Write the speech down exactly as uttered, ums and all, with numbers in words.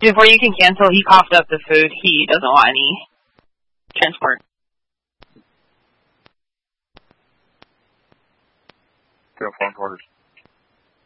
Before you can cancel, he coughed up the food. He doesn't want any transport. Go phone quarters.